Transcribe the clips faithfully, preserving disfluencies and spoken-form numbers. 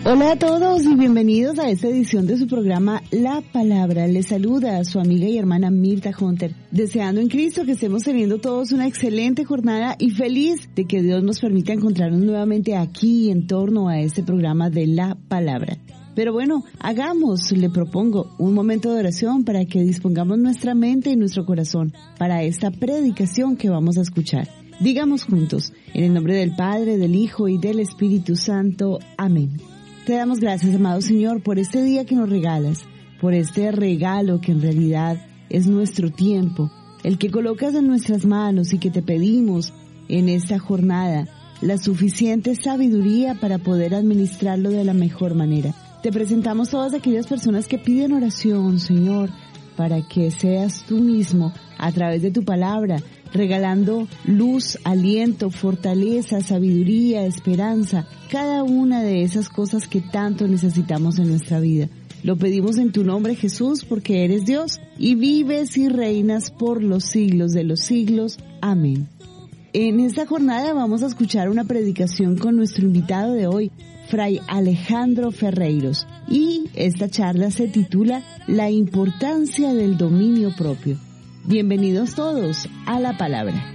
Hola a todos y bienvenidos a esta edición de su programa La Palabra. Les saluda a su amiga y hermana Mirta Hunter, deseando en Cristo que estemos teniendo todos una excelente jornada y feliz de que Dios nos permita encontrarnos nuevamente aquí en torno a este programa de La Palabra. Pero bueno, hagamos, le propongo, un momento de oración para que dispongamos nuestra mente y nuestro corazón para esta predicación que vamos a escuchar. Digamos juntos, en el nombre del Padre, del Hijo y del Espíritu Santo. Amén. Te damos gracias, amado Señor, por este día que nos regalas, por este regalo que en realidad es nuestro tiempo, el que colocas en nuestras manos y que te pedimos en esta jornada la suficiente sabiduría para poder administrarlo de la mejor manera. Te presentamos todas aquellas personas que piden oración, Señor, para que seas tú mismo, a través de tu palabra, regalando luz, aliento, fortaleza, sabiduría, esperanza, cada una de esas cosas que tanto necesitamos en nuestra vida. Lo pedimos en tu nombre, Jesús, porque eres Dios y vives y reinas por los siglos de los siglos. Amén. En esta jornada vamos a escuchar una predicación con nuestro invitado de hoy, Fray Alejandro Ferreiros, y esta charla se titula La importancia del dominio propio. Bienvenidos todos a La Palabra.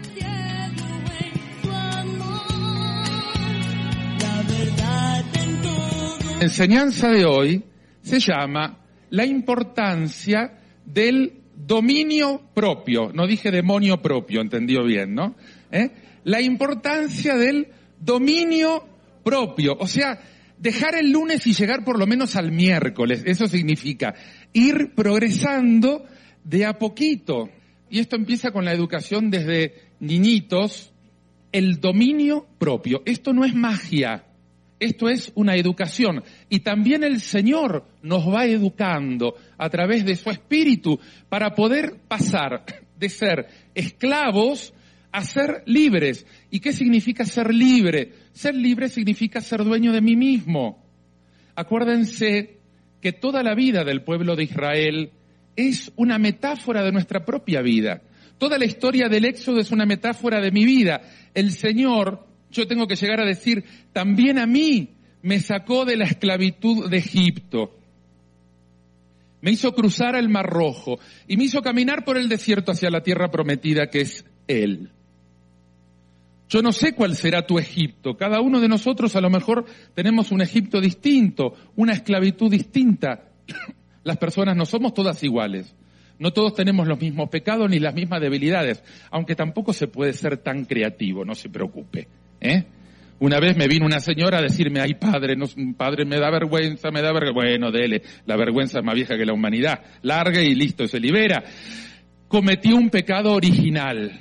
La enseñanza de hoy se llama La importancia del dominio propio. No dije demonio propio, entendió bien, ¿no? ¿Eh? La importancia del dominio propio. O sea, dejar el lunes y llegar por lo menos al miércoles. Eso significa ir progresando de a poquito. Y esto empieza con la educación desde niñitos. El dominio propio. Esto no es magia. Esto es una educación. Y también el Señor nos va educando a través de su Espíritu para poder pasar de ser esclavos a ser libres. ¿Y qué significa ser libre? Ser libre significa ser dueño de mí mismo. Acuérdense que toda la vida del pueblo de Israel es una metáfora de nuestra propia vida. Toda la historia del Éxodo es una metáfora de mi vida. El Señor, yo tengo que llegar a decir, también a mí me sacó de la esclavitud de Egipto. Me hizo cruzar el Mar Rojo y me hizo caminar por el desierto hacia la tierra prometida que es Él. Yo no sé cuál será tu Egipto. Cada uno de nosotros a lo mejor tenemos un Egipto distinto, una esclavitud distinta. Las personas no somos todas iguales. No todos tenemos los mismos pecados ni las mismas debilidades, aunque tampoco se puede ser tan creativo, no se preocupe. ¿eh? Una vez me vino una señora a decirme, ay padre, no, padre me da vergüenza, me da vergüenza. Bueno, dele, la vergüenza es más vieja que la humanidad. Largue y listo, se libera. Cometí un pecado original.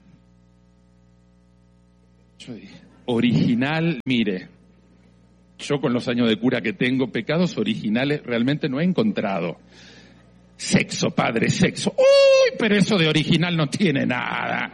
Yo dije, original, mire, yo con los años de cura que tengo, pecados originales realmente no he encontrado. Sexo, padre, sexo. Uy, pero eso de original no tiene nada.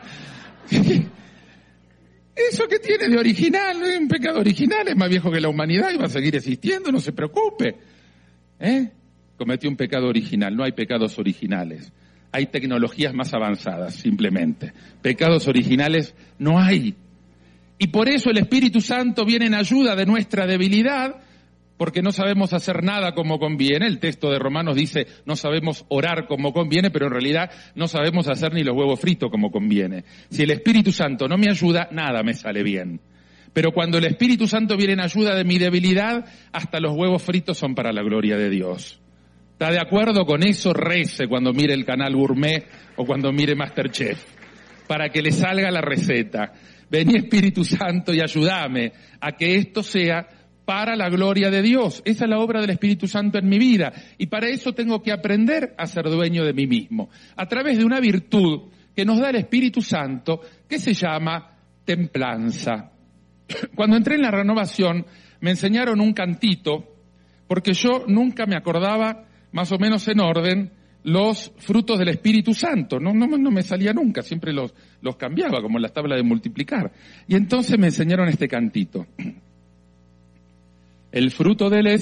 Eso que tiene de original, no es un pecado original, es más viejo que la humanidad y va a seguir existiendo, no se preocupe. ¿Eh? Cometí un pecado original, no hay pecados originales. Hay tecnologías más avanzadas, simplemente. Pecados originales no hay. Y por eso el Espíritu Santo viene en ayuda de nuestra debilidad, porque no sabemos hacer nada como conviene. El texto de Romanos dice, no sabemos orar como conviene, pero en realidad no sabemos hacer ni los huevos fritos como conviene. Si el Espíritu Santo no me ayuda, nada me sale bien. Pero cuando el Espíritu Santo viene en ayuda de mi debilidad, hasta los huevos fritos son para la gloria de Dios. ¿Está de acuerdo con eso? Rece cuando mire el canal Gourmet o cuando mire MasterChef, para que le salga la receta. Vení Espíritu Santo y ayúdame a que esto sea para la gloria de Dios. Esa es la obra del Espíritu Santo en mi vida. Y para eso tengo que aprender a ser dueño de mí mismo. A través de una virtud que nos da el Espíritu Santo que se llama templanza. Cuando entré en la renovación me enseñaron un cantito porque yo nunca me acordaba más o menos en orden los frutos del Espíritu Santo. No, no, no me salía nunca, siempre los, los cambiaba, como en la tabla de multiplicar. Y entonces me enseñaron este cantito. El fruto del